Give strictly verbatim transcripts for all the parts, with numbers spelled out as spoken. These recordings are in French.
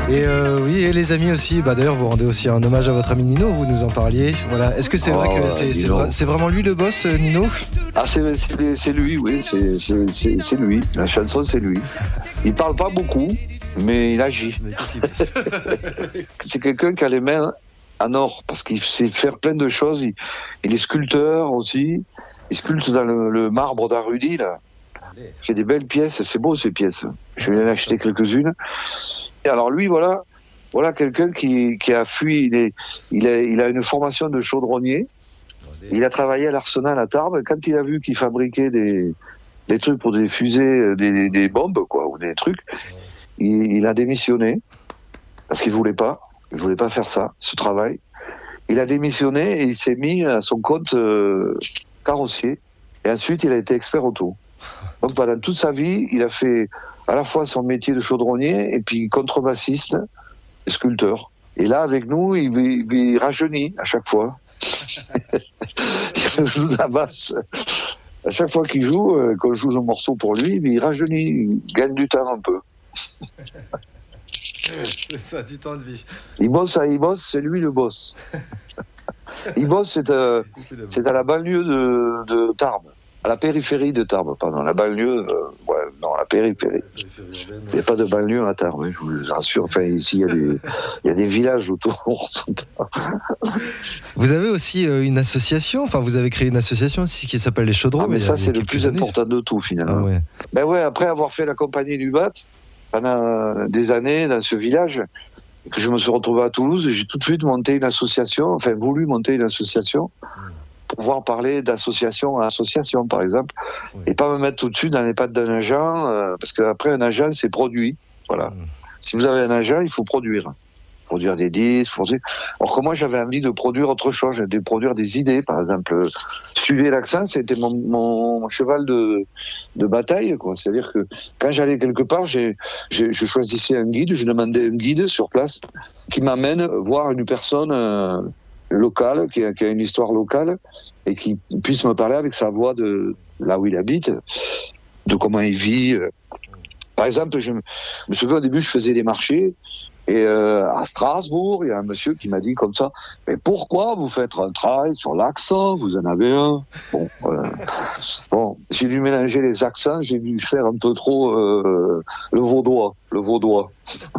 Et euh, oui, et les amis aussi. Bah, d'ailleurs, vous rendez aussi un hommage à votre ami Nino, vous nous en parliez. Voilà. Est-ce que c'est oh, vrai que c'est, c'est, vra- c'est vraiment lui le boss, Nino? Ah, c'est, c'est, c'est lui, oui, c'est, c'est, c'est, c'est lui. La chanson, c'est lui. Il parle pas beaucoup, mais il agit. Mais qu'est-ce qu'il passe? C'est quelqu'un qui a les mains en or, parce qu'il sait faire plein de choses. Il, il est sculpteur aussi. Il sculpte dans le, le marbre d'Arudi, là. Il fait des belles pièces, c'est beau ces pièces. Je vais en acheter quelques-unes. Et alors lui, voilà, voilà quelqu'un qui, qui a fui, il, est, il, a, il a une formation de chaudronnier. Il a travaillé à l'Arsenal à Tarbes. Quand il a vu qu'il fabriquait des, des trucs pour des fusées, des, des bombes, quoi, ou des trucs, il, il a démissionné parce qu'il voulait pas. Il voulait pas faire ça, ce travail. Il a démissionné et il s'est mis à son compte euh, carrossier. Et ensuite, il a été expert auto. Donc pendant toute sa vie, il a fait à la fois son métier de chaudronnier et puis contrebassiste et sculpteur. Et là, avec nous, il, il, il rajeunit à chaque fois. Il joue de la basse. À chaque fois qu'il joue, euh, quand je joue un morceau pour lui, il rajeunit, il gagne du temps un peu. C'est ça, du temps de vie. Il bosse, à, il bosse, c'est lui le boss. Il bosse, c'est, euh, c'est à la banlieue de, de Tarbes. À la périphérie de Tarbes, pardon. La banlieue, euh, ouais, non, la périphérie. Il n'y a pas de banlieue à Tarbes, hein, je vous rassure. Enfin, ici, il y a des, il y a des villages autour. Vous avez aussi euh, une association, enfin, vous avez créé une association aussi qui s'appelle les Chaudrons. Ah, mais ça, il y a, c'est il y a le plus années. important de tout, finalement. Ah ouais. Ben ouais, après avoir fait la compagnie du Bat, pendant des années dans ce village, que je me suis retrouvé à Toulouse, j'ai tout de suite monté une association, enfin, voulu monter une association. Pour pouvoir parler d'association à association, par exemple, oui. Et pas me mettre tout de suite dans les pattes d'un agent, euh, parce qu'après, un agent, c'est produit. Voilà. Mmh. Si vous avez un agent, il faut produire. Produire des disques, produire... Alors que moi, j'avais envie de produire autre chose, de produire des idées, par exemple. Suivez l'accent, c'était mon, mon cheval de, de bataille, quoi. C'est-à-dire que quand j'allais quelque part, j'ai, j'ai, je choisissais un guide, je demandais un guide sur place qui m'amène voir une personne... Euh, local, qui a, qui a une histoire locale et qui puisse me parler avec sa voix de là où il habite, de comment il vit. Par exemple, je me souviens au début, je faisais des marchés et euh, à Strasbourg, il y a un monsieur qui m'a dit comme ça, mais pourquoi vous faites un travail sur l'accent? Vous en avez un. Bon, euh, bon, j'ai dû mélanger les accents, j'ai dû faire un peu trop euh, le vaudois, le vaudois.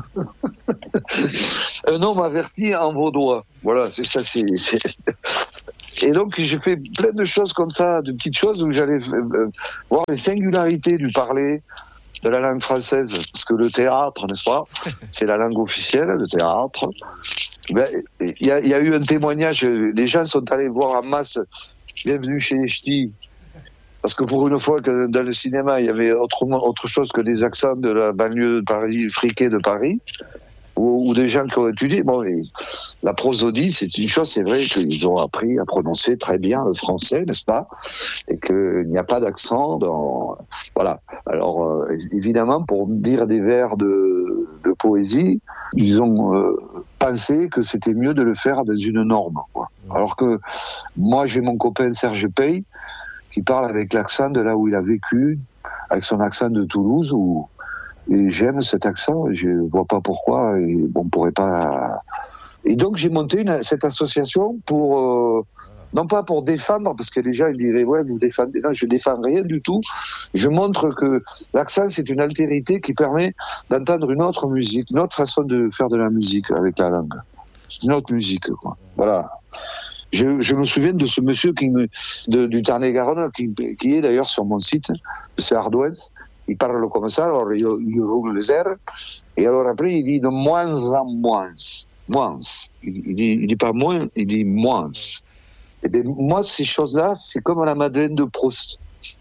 Un homme averti en vaudois. Voilà, c'est ça. C'est, c'est... Et donc, j'ai fait plein de choses comme ça, de petites choses où j'allais euh, voir les singularités du parler de la langue française. Parce que le théâtre, n'est-ce pas, c'est la langue officielle, le théâtre. Ben, il y, y a eu un témoignage, les gens sont allés voir en masse Bienvenue chez les Ch'tis. Parce que pour une fois que dans le cinéma, il y avait autrement, autre chose que des accents de la banlieue de Paris, friquée de Paris. Ou, ou des gens qui ont étudié. Bon, et la prosodie, c'est une chose, c'est vrai qu'ils ont appris à prononcer très bien le français, n'est-ce pas? Et qu'il n'y a pas d'accent dans... Voilà. Alors, euh, évidemment, pour dire des vers de, de poésie, ils ont euh, pensé que c'était mieux de le faire dans une norme, quoi. Alors que moi, j'ai mon copain Serge Pey, qui parle avec l'accent de là où il a vécu, avec son accent de Toulouse, où... Et j'aime cet accent, je ne vois pas pourquoi, et bon, on ne pourrait pas... Et donc j'ai monté une, cette association pour, euh, non pas pour défendre, parce que les gens ils diraient, ouais, vous défendez, non, je ne défends rien du tout, je montre que l'accent c'est une altérité qui permet d'entendre une autre musique, une autre façon de faire de la musique avec la langue. C'est une autre musique, quoi. Voilà. Je, je me souviens de ce monsieur qui me, de, du Tarn-et-Garonne, qui, qui est d'ailleurs sur mon site, c'est Ardouens. Il parle comme ça, alors il, il roule les airs, et alors après il dit de moins en moins, moins. Il, il, dit, il dit pas moins, il dit moins. Et bien moi, ces choses-là, c'est comme la Madeleine de Proust.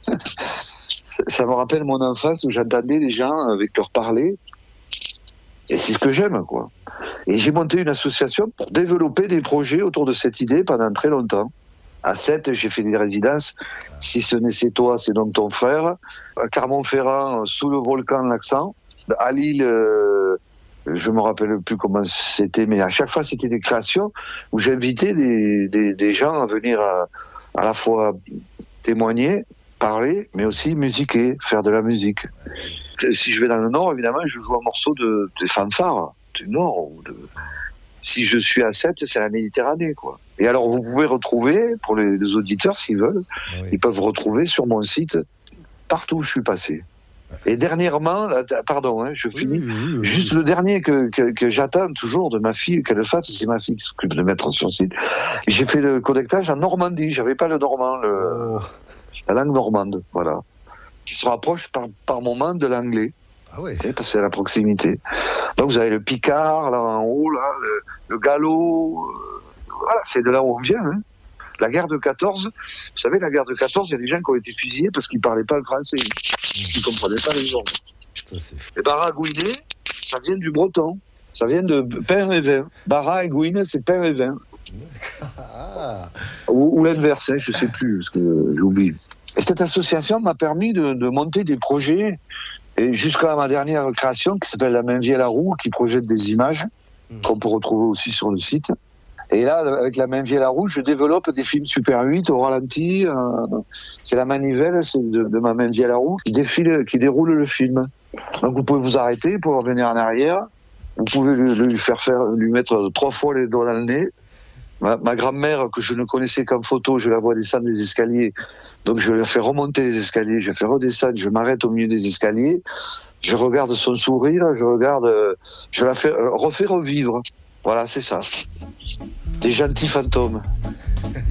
ça, ça me rappelle mon enfance où j'entendais les gens avec leur parler, et c'est ce que j'aime, quoi. Et j'ai monté une association pour développer des projets autour de cette idée pendant très longtemps. À Sète, j'ai fait des résidences. Si ce n'est c'est toi, c'est donc ton frère. À Clermont-Ferrand, sous le volcan Laxant. À Lille, euh, je me rappelle plus comment c'était, mais à chaque fois, c'était des créations où j'invitais des, des, des gens à venir à, à la fois témoigner, parler, mais aussi musiquer, faire de la musique. Si je vais dans le Nord, évidemment, je joue un morceau de, de fanfare. du Nord. Ou de... Si je suis à sept, c'est la Méditerranée, quoi. Et alors, vous pouvez retrouver, pour les, les auditeurs, s'ils veulent, oui. Ils peuvent retrouver sur mon site partout où je suis passé. Et dernièrement, là, pardon, hein, je oui, finis, oui, oui, juste oui. Le dernier que, que, que j'attends toujours de ma fille, qu'elle fasse, c'est ma fille qui s'occupe de mettre sur le site. Et j'ai fait le connectage en Normandie, j'avais pas le normand, le, oh. la langue normande, voilà, qui se rapproche par, par moment de l'anglais. Ah ouais. Parce que c'est à la proximité. Donc vous avez le Picard, là en haut, là, le, le Gallo, euh, voilà, c'est de là où on vient. Hein. La guerre de quatorze, vous savez, la guerre de quatorze, il y a des gens qui ont été fusillés parce qu'ils ne parlaient pas le français, mmh. Ils ne comprenaient pas les ordres. Et baragouiner, ça vient du breton, ça vient de pain et vin. Bara et gouine, c'est pain et vin. Ah. Ou, ou l'inverse, hein, je ne sais plus, parce que j'ai oublié. Et cette association m'a permis de, de monter des projets. Et jusqu'à ma dernière création, qui s'appelle La main vieille à la roue, qui projette des images, mmh. qu'on peut retrouver aussi sur le site. Et là, avec La main vieille à la roue, je développe des films Super huit au ralenti. Euh, c'est la manivelle c'est de, de ma main vieille à la roue qui, défile, qui déroule le film. Donc vous pouvez vous arrêter pour revenir en arrière. Vous pouvez lui, lui faire faire, lui mettre trois fois les doigts dans le nez. Ma, ma grand-mère, que je ne connaissais qu'en photo, je la vois descendre les escaliers. Donc je la fais remonter les escaliers, je la fais redescendre, je m'arrête au milieu des escaliers, je regarde son sourire, je regarde, je la fais, refais revivre. Voilà, c'est ça. Des gentils fantômes.